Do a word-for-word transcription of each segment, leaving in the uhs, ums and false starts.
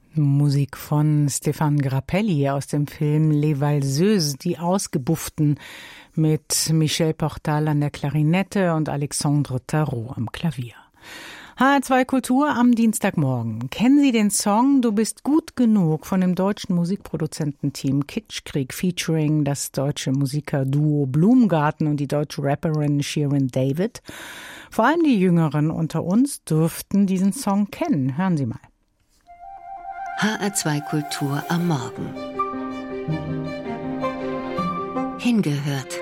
Musik von Stéphane Grappelli aus dem Film Les Valseuses, die Ausgebufften, mit Michel Portal an der Klarinette und Alexandre Tarot am Klavier. H R zwei Kultur am Dienstagmorgen. Kennen Sie den Song Du bist gut genug von dem deutschen Musikproduzententeam Kitschkrieg featuring das deutsche Musikerduo Blumgarten und die deutsche Rapperin Shirin David? Vor allem die Jüngeren unter uns dürften diesen Song kennen. Hören Sie mal. H R zwei Kultur am Morgen. Hingehört.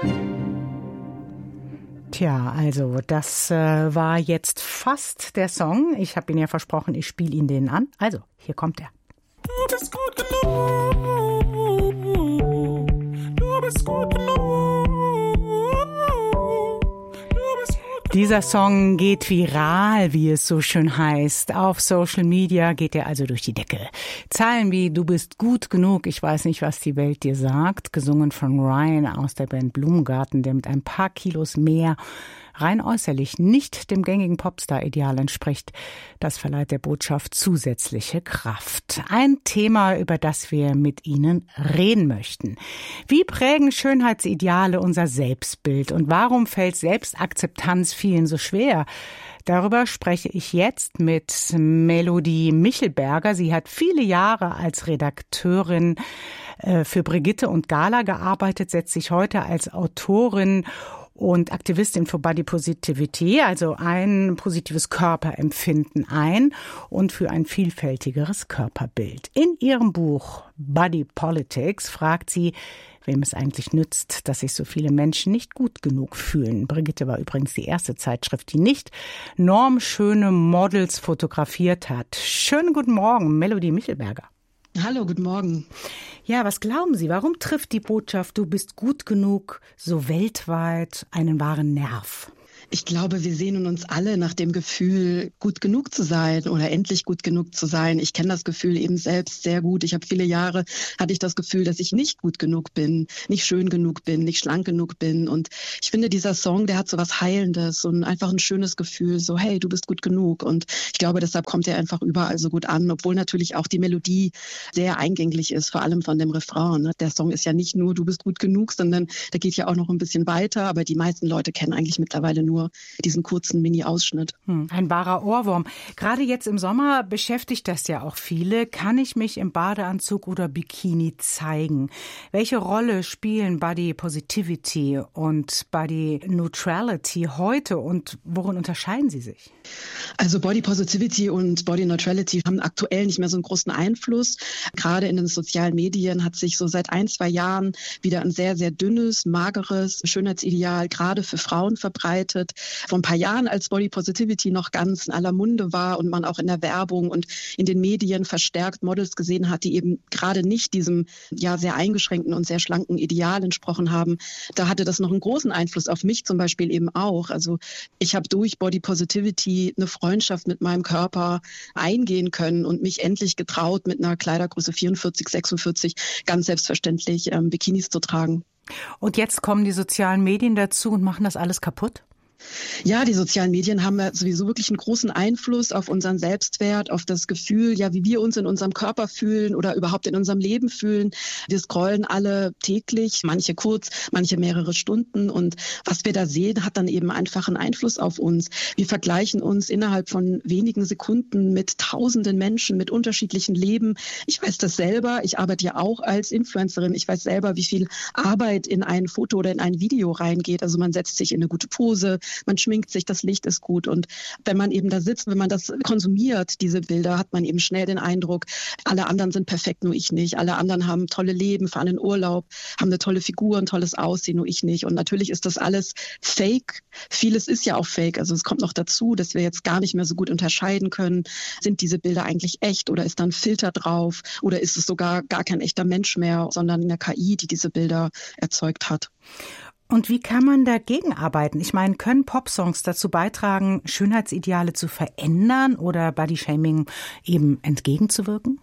Tja, also das äh, war jetzt fast der Song. Ich habe Ihnen ja versprochen, ich spiele Ihnen den an. Also, hier kommt er. Du bist gut genug. Du bist gut genug. Dieser Song geht viral, wie es so schön heißt. Auf Social Media geht er also durch die Decke. Zeilen wie Du bist gut genug, ich weiß nicht, was die Welt dir sagt, gesungen von Ryan aus der Band Blumgarten, der mit ein paar Kilos mehr rein äußerlich nicht dem gängigen Popstar-Ideal entspricht. Das verleiht der Botschaft zusätzliche Kraft. Ein Thema, über das wir mit Ihnen reden möchten. Wie prägen Schönheitsideale unser Selbstbild und warum fällt Selbstakzeptanz vielen so schwer? Darüber spreche ich jetzt mit Melodie Michelberger. Sie hat viele Jahre als Redakteurin für Brigitte und Gala gearbeitet, setzt sich heute als Autorin und Aktivistin für Body Positivity, also ein positives Körperempfinden ein und für ein vielfältigeres Körperbild. In ihrem Buch Body Politics fragt sie, wem es eigentlich nützt, dass sich so viele Menschen nicht gut genug fühlen. Brigitte war übrigens die erste Zeitschrift, die nicht normschöne Models fotografiert hat. Schönen guten Morgen, Melodie Michelberger. Hallo, guten Morgen. Ja, was glauben Sie, warum trifft die Botschaft, du bist gut genug, so weltweit einen wahren Nerv? Ich glaube, wir sehnen uns alle nach dem Gefühl, gut genug zu sein oder endlich gut genug zu sein. Ich kenne das Gefühl eben selbst sehr gut. Ich habe viele Jahre, hatte ich das Gefühl, dass ich nicht gut genug bin, nicht schön genug bin, nicht schlank genug bin. Und ich finde, dieser Song, der hat so was Heilendes und einfach ein schönes Gefühl, so hey, du bist gut genug. Und ich glaube, deshalb kommt er einfach überall so gut an, obwohl natürlich auch die Melodie sehr eingänglich ist, vor allem von dem Refrain. Ne? Der Song ist ja nicht nur, du bist gut genug, sondern der geht ja auch noch ein bisschen weiter. Aber die meisten Leute kennen eigentlich mittlerweile nur diesen kurzen Mini-Ausschnitt. Hm, ein wahrer Ohrwurm. Gerade jetzt im Sommer beschäftigt das ja auch viele. Kann ich mich im Badeanzug oder Bikini zeigen? Welche Rolle spielen Body Positivity und Body Neutrality heute und worin unterscheiden sie sich? Also Body Positivity und Body Neutrality haben aktuell nicht mehr so einen großen Einfluss. Gerade in den sozialen Medien hat sich so seit ein, zwei Jahren wieder ein sehr, sehr dünnes, mageres Schönheitsideal gerade für Frauen verbreitet. Vor ein paar Jahren, als Body Positivity noch ganz in aller Munde war und man auch in der Werbung und in den Medien verstärkt Models gesehen hat, die eben gerade nicht diesem ja sehr eingeschränkten und sehr schlanken Ideal entsprochen haben, da hatte das noch einen großen Einfluss auf mich zum Beispiel eben auch. Also ich habe durch Body Positivity eine Freundschaft mit meinem Körper eingehen können und mich endlich getraut, mit einer Kleidergröße vierundvierzig, sechsundvierzig ganz selbstverständlich ähm, Bikinis zu tragen. Und jetzt kommen die sozialen Medien dazu und machen das alles kaputt? Ja, die sozialen Medien haben ja sowieso wirklich einen großen Einfluss auf unseren Selbstwert, auf das Gefühl, ja, wie wir uns in unserem Körper fühlen oder überhaupt in unserem Leben fühlen. Wir scrollen alle täglich, manche kurz, manche mehrere Stunden. Und was wir da sehen, hat dann eben einfach einen Einfluss auf uns. Wir vergleichen uns innerhalb von wenigen Sekunden mit tausenden Menschen, mit unterschiedlichen Leben. Ich weiß das selber. Ich arbeite ja auch als Influencerin. Ich weiß selber, wie viel Arbeit in ein Foto oder in ein Video reingeht. Also man setzt sich in eine gute Pose, man schminkt sich, das Licht ist gut. Und wenn man eben da sitzt, wenn man das konsumiert, diese Bilder, hat man eben schnell den Eindruck, alle anderen sind perfekt, nur ich nicht. Alle anderen haben tolle Leben, fahren in Urlaub, haben eine tolle Figur, ein tolles Aussehen, nur ich nicht. Und natürlich ist das alles fake. Vieles ist ja auch fake. Also es kommt noch dazu, dass wir jetzt gar nicht mehr so gut unterscheiden können. Sind diese Bilder eigentlich echt oder ist da ein Filter drauf? Oder ist es sogar gar kein echter Mensch mehr, sondern eine K I, die diese Bilder erzeugt hat? Und wie kann man dagegen arbeiten? Ich meine, können Popsongs dazu beitragen, Schönheitsideale zu verändern oder Bodyshaming eben entgegenzuwirken?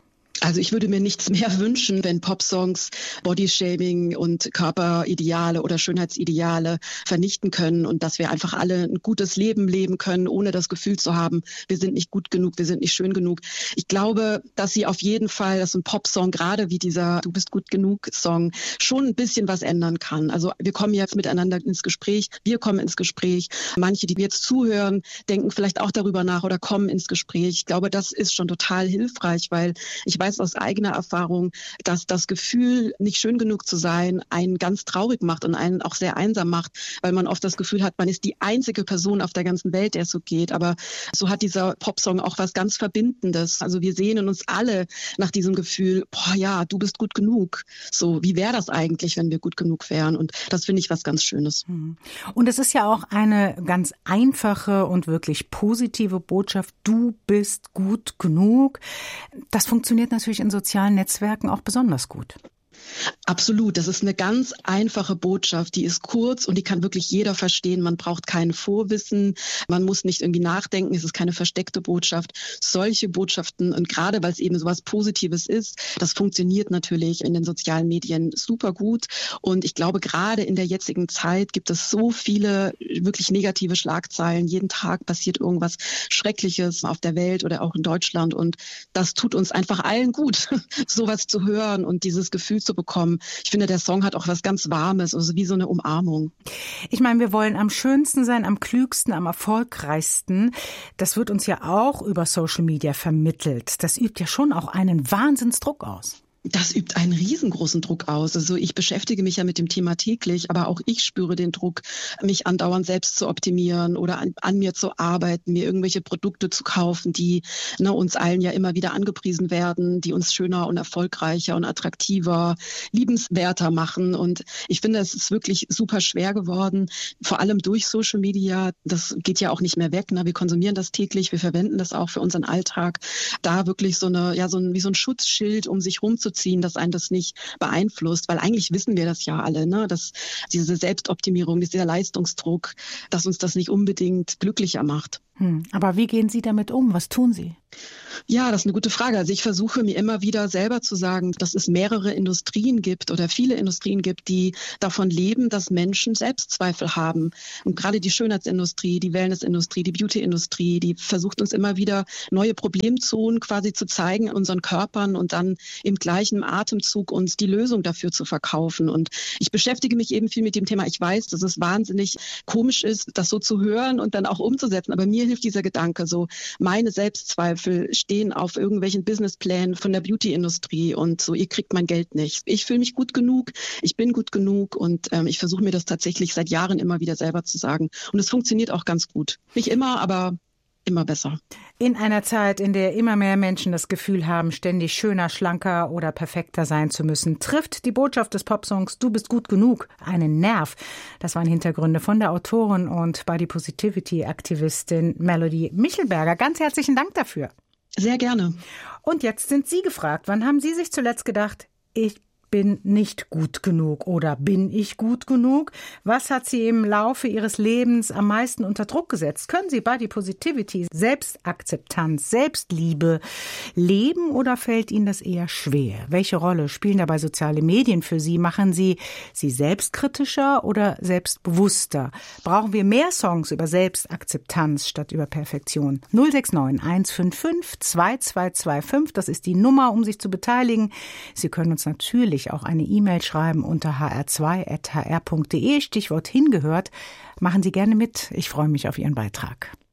Also ich würde mir nichts mehr wünschen, wenn Popsongs Bodyshaming und Körperideale oder Schönheitsideale vernichten können und dass wir einfach alle ein gutes Leben leben können, ohne das Gefühl zu haben, wir sind nicht gut genug, wir sind nicht schön genug. Ich glaube, dass sie auf jeden Fall, dass ein Popsong, gerade wie dieser Du bist gut genug Song, schon ein bisschen was ändern kann. Also wir kommen jetzt miteinander ins Gespräch, wir kommen ins Gespräch. Manche, die jetzt zuhören, denken vielleicht auch darüber nach oder kommen ins Gespräch. Ich glaube, das ist schon total hilfreich, weil ich weiß aus eigener Erfahrung, dass das Gefühl, nicht schön genug zu sein, einen ganz traurig macht und einen auch sehr einsam macht, weil man oft das Gefühl hat, man ist die einzige Person auf der ganzen Welt, der es so geht. Aber so hat dieser Popsong auch was ganz Verbindendes. Also wir sehnen uns alle nach diesem Gefühl, boah ja, du bist gut genug. So, wie wäre das eigentlich, wenn wir gut genug wären? Und das finde ich was ganz Schönes. Und es ist ja auch eine ganz einfache und wirklich positive Botschaft. Du bist gut genug. Das funktioniert natürlich in sozialen Netzwerken auch besonders gut. Absolut. Das ist eine ganz einfache Botschaft. Die ist kurz und die kann wirklich jeder verstehen. Man braucht kein Vorwissen. Man muss nicht irgendwie nachdenken. Es ist keine versteckte Botschaft. Solche Botschaften, und gerade weil es eben so was Positives ist, das funktioniert natürlich in den sozialen Medien super gut. Und ich glaube, gerade in der jetzigen Zeit gibt es so viele wirklich negative Schlagzeilen. Jeden Tag passiert irgendwas Schreckliches auf der Welt oder auch in Deutschland. Und das tut uns einfach allen gut, sowas zu hören und dieses Gefühl zu bekommen. Ich finde, der Song hat auch was ganz Warmes, also wie so eine Umarmung. Ich meine, wir wollen am schönsten sein, am klügsten, am erfolgreichsten. Das wird uns ja auch über Social Media vermittelt. Das übt ja schon auch einen Wahnsinnsdruck aus. Das übt einen riesengroßen Druck aus. Also ich beschäftige mich ja mit dem Thema täglich, aber auch ich spüre den Druck, mich andauernd selbst zu optimieren oder an, an mir zu arbeiten, mir irgendwelche Produkte zu kaufen, die ne, uns allen ja immer wieder angepriesen werden, die uns schöner und erfolgreicher und attraktiver, liebenswerter machen. Und ich finde, es ist wirklich super schwer geworden, vor allem durch Social Media. Das geht ja auch nicht mehr weg. Ne? Wir konsumieren das täglich, wir verwenden das auch für unseren Alltag. Da wirklich so eine, ja, so ein, wie so ein Schutzschild, um sich rumzuziehen, dass einen das nicht beeinflusst, weil eigentlich wissen wir das ja alle, ne? Dass diese Selbstoptimierung, dieser Leistungsdruck, dass uns das nicht unbedingt glücklicher macht. Hm, aber wie gehen Sie damit um? Was tun Sie? Ja, das ist eine gute Frage. Also ich versuche mir immer wieder selber zu sagen, dass es mehrere Industrien gibt oder viele Industrien gibt, die davon leben, dass Menschen Selbstzweifel haben. Und gerade die Schönheitsindustrie, die Wellnessindustrie, die Beautyindustrie, die versucht uns immer wieder neue Problemzonen quasi zu zeigen in unseren Körpern und dann im gleichen Atemzug uns die Lösung dafür zu verkaufen. Und ich beschäftige mich eben viel mit dem Thema. Ich weiß, dass es wahnsinnig komisch ist, das so zu hören und dann auch umzusetzen. Aber mir hilft dieser Gedanke so, meine Selbstzweifel stehen auf irgendwelchen Businessplänen von der Beautyindustrie und so, ihr kriegt mein Geld nicht. Ich fühle mich gut genug, ich bin gut genug und ähm, ich versuche mir das tatsächlich seit Jahren immer wieder selber zu sagen. Und es funktioniert auch ganz gut. Nicht immer, aber immer besser. In einer Zeit, in der immer mehr Menschen das Gefühl haben, ständig schöner, schlanker oder perfekter sein zu müssen, trifft die Botschaft des Popsongs Du bist gut genug einen Nerv. Das waren Hintergründe von der Autorin und Body Positivity Aktivistin Melody Michelberger. Ganz herzlichen Dank dafür. Sehr gerne. Und jetzt sind Sie gefragt. Wann haben Sie sich zuletzt gedacht, ich bin nicht gut genug oder bin ich gut genug? Was hat Sie im Laufe Ihres Lebens am meisten unter Druck gesetzt? Können Sie Body Positivity, Selbstakzeptanz, Selbstliebe leben oder fällt Ihnen das eher schwer? Welche Rolle spielen dabei soziale Medien für Sie? Machen Sie sie selbstkritischer oder selbstbewusster? Brauchen wir mehr Songs über Selbstakzeptanz statt über Perfektion? null sechs neun eins fünf fünf zwei zwei zwei fünf, das ist die Nummer, um sich zu beteiligen. Sie können uns natürlich auch eine E-Mail schreiben unter h r zwei at h r punkt d e, Stichwort hingehört. Machen Sie gerne mit. Ich freue mich auf Ihren Beitrag.